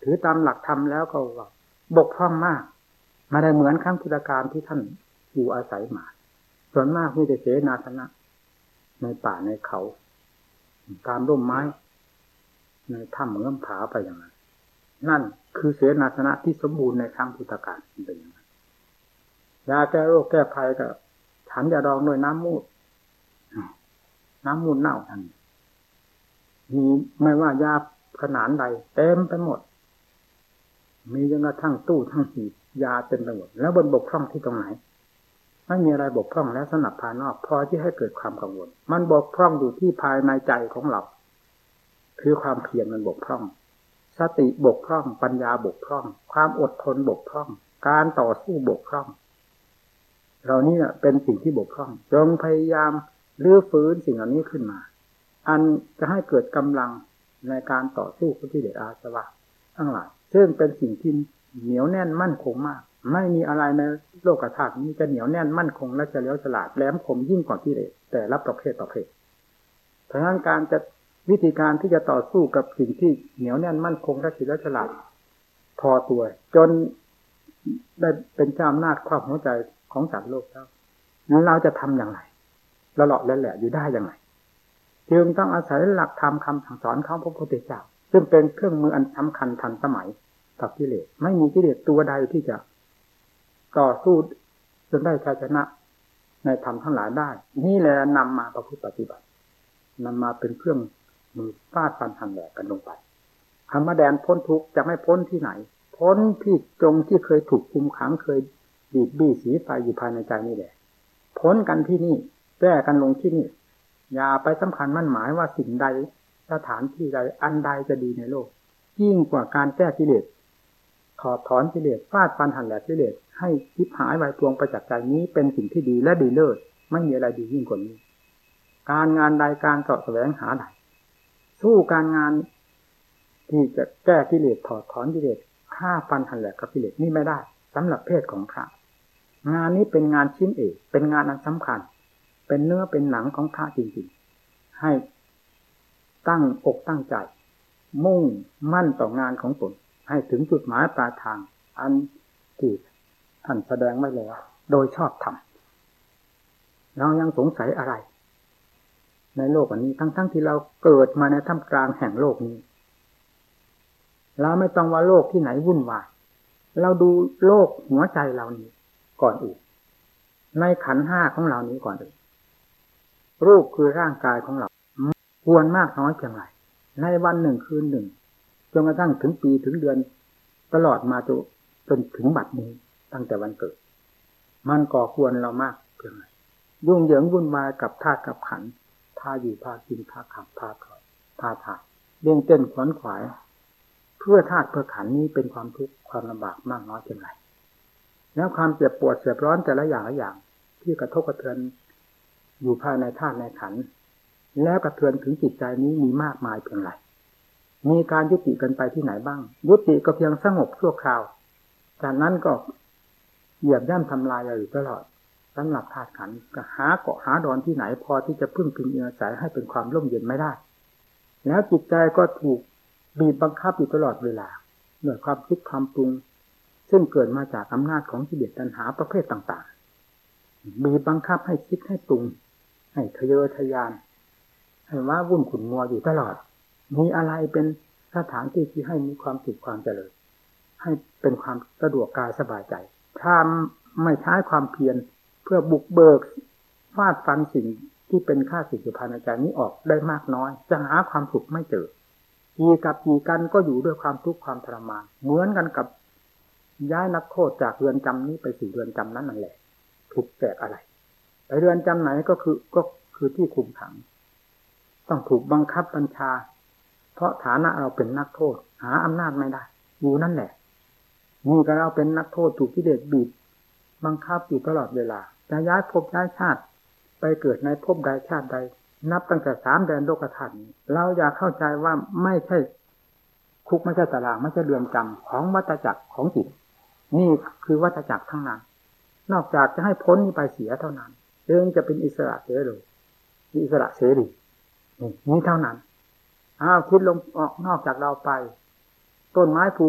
ถือตามหลักธรรมแล้วก็ว่าบกพร่องมากไม่ได้เหมือนครั้งพุทธกาลที่ท่านอยู่อาศัยมาส่วนมากมีแต่เสนาสนะในป่าในเขาตามร่มไม้ในถ้ำเงื่อมผาไปอย่างนั้นนั่นคือเสนาสนะที่สมบูรณ์ในครั้งพุทธกาลเป็นอย่างนั้นยาแก้โรคแก้ภัยก็ฉันยาดองด้วยน้ำมูดเน่าทันมีไม่ว่ายาขนาดใดเต็มไปหมดมีจนกระทั่งตู้ทั้งหีบยาเต็มไปหมดแล้วบนบกพร่องที่ตรงไหนไม่มีอะไรบกพร่องแล้วสนับภายนอกพอที่ให้เกิดความกังวลมันบกพร่องอยู่ที่ภายในใจของเราคือความเพียรมันบกพร่องสติบกพร่องปัญญาบกพร่องความอดทนบกพร่องการต่อสู้บกพร่องเหล่านี้เป็นสิ่งที่บกพร่องจงพยายามรื้อฟื้นสิ่งเหล่านี้ขึ้นมาอันจะให้เกิดกำลังในการต่อสู้กับกิเลสอาสวะทั้งหลายซึ่งเป็นสิ่งที่เหนียวแน่นมั่นคงมากไม่มีอะไรในโลกธาตุนี้จะเหนียวแน่นมั่นคงและจะเฉลียวฉลาดแหลมคมยิ่งกว่ากิเลสแต่ละประเภทเพราะฉะนั้นการจะวิธีการที่จะต่อสู้กับสิ่งที่เหนียวแน่นมั่นคงและเฉลียวฉลาดพอตัวจนได้เป็นเจ้าอำนาจครอบหัวใจของสัตว์โลกแล้วเราจะทำอย่างไรละเลาะและแหละอยู่ได้อย่างไรจึงต้องอาศัยหลักธรรมคำสั่งสอนของพระพุทธเจ้าซึ่งเป็นเครื่องมืออันสำคัญทันสมัยกับกิเลสไม่มีกิเลสตัวใดที่จะต่อสู้จนได้ชัยชนะในธรรมทั้งหลายได้นี่แหละนำมาประพฤติปฏิบัตินำมาเป็นเครื่องมือฟาดฟันหันแหลกกันลงไปคำว่าแดนพ้นทุกข์จะไม่พ้นที่ไหนพ้นที่ตรงที่เคยถูกคุมขังเคยบีบบี้สีไฟอยู่ภายในใจนี่แหละพ้นกันที่นี่แก้กันลงที่นี่อย่าไปสำคัญมั่นหมายว่าสิ่งใดสถานที่ใดอันใดจะดีในโลกยิ่งกว่าการแก้กิเลสถอดถอนกิเลสฟาดฟันหันแหลกกิเลสให้ทิพหายไวพวงประจักษ์ใจนี้เป็นสิ่งที่ดีและดีเลิศไม่มีอะไรดียิ่งกว่านี้การงานใดการเสาะแสวงหาใดสู้การงานที่จะแก้กิเลสถอดถอนกิเลสฆ่าฟันหันแหลกกับกิเลสนี่ไม่ได้สำหรับเพศของพระงานนี้เป็นงานชิ้นเอกเป็นงานอันสำคัญเป็นเนื้อเป็นหนังของพระจริงๆให้ตั้งอกตั้งใจมุ่งมั่นต่องานของตนให้ถึงจุดหมายปลายทางอันที่ท่านแสดงไว้แล้วโดยชอบธรรมเรายังสงสัยอะไรในโลกอันนี้ทั้งที่เราเกิดมาในท่ามกลางแห่งโลกนี้เราไม่ต้องว่าโลกที่ไหนวุ่นวายเราดูโลกหัวใจเรานี้ก่อนอื่นในขันธ์ห้าของเรานี้ก่อนอื่นรูปคือร่างกายของเราควรมากน้อยเพียงไรในวันหนึ่งคืนหนึ่งจนกระทั่งถึงปีถึงเดือนตลอดมาจนถึงบัดนี้ตั้งแต่วันเกิดมันก่อควรเรามากเพียงไรยุ่งเหยิงวุ่นวายกับธาตุกับขันธ์พาอยู่พากินพาขับพาถอยพาถ่ายเลี้ยงเต้นขวนขวายเพื่อธาตุเพื่อขันธ์นี้เป็นความทุกข์ความลำบากมากน้อยเพียงไรแล้วความเจ็บปวดเสียบร้อนแต่ละอย่างที่กระทบกระเทือนอยู่ภายในธาตุในขันธ์แล้วกระเทือนถึงจิตใจนี้มีมากมายเพียงไรมีการยุติกันไปที่ไหนบ้างยุติก็เพียงสงบชั่วคราวจากนั้นก็เหยียบย่ำทำลายอยู่ตลอดสำหรับธาตุขันธ์ก็หาเกาะหาดอนที่ไหนพอที่จะพึ่งพิงอาศัยให้เป็นความร่มเย็นไม่ได้แล้วจิตใจก็ถูกบีบบังคับอยู่ตลอดเวลาด้วยความคิดความปรุงซึ่งเกิดมาจากอำนาจของกิเลสตัณหาประเภทต่างๆบีบบังคับให้คิดให้ปรุงให้ทะเยอทะยานให้ว้าวุ่นขุ่นมัวอยู่ตลอดมีอะไรเป็นสถานที่ที่ให้มีความสุขความเจริญให้เป็นความสะดวกกายสบายใจถ้าไม่ใช้ความเพียรเพื่อบุกเบิกฟาดฟันสิ่งที่เป็นข้าศึกอยู่ภายในใจนี้ออกได้มากน้อยจะหาความสุขไม่เจอกี่กับกี่กันก็อยู่ด้วยความทุกข์ความทรมานเหมือนกันกับย้ายนักโทษจากเรือนจำนี้ไปสู่เรือนจำนั้นนั่นแหละถูกแตกอะไรไปเรือนจำไหนก็คือที่คุมขังต้องถูกบังคับบัญชาเพราะฐานะเราเป็นนักโทษหาอำนาจไม่ได้อยู่นั่นแหละนี่ก็เราเป็นนักโทษถูกกิเลสบีบบังคับอยู่ตลอดเวลาจะย้ายภพย้ายชาติไปเกิดในภพใดชาติใดนับตั้งแต่3แดนโลกธาตุนี้เราอยากเข้าใจว่าไม่ใช่คุกไม่ใช่ตารางไม่ใช่เรือนจำของวัฏจักรของจิตนี่คือวัฏจักรทั้งนั้นนอกจากจะให้พ้นนี้ไปเสียเท่านั้นจึงจะเป็นอิสระเสรีอิสระเสรีนี่เท่านั้นคิดลงออกนอกจากเราไปต้นไม้ภู